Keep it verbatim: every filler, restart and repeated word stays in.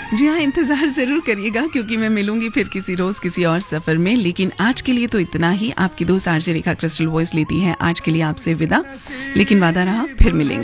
जी हाँ, इंतज़ार ज़रूर करिएगा क्योंकि मैं मिलूंगी फिर किसी रोज़ किसी और सफ़र में। लेकिन आज के लिए तो इतना ही। आपकी दोस्त आरजे रेखा क्रिस्टल वॉइस लेती है आज के लिए आपसे विदा, लेकिन वादा रहा फिर मिलेंगे।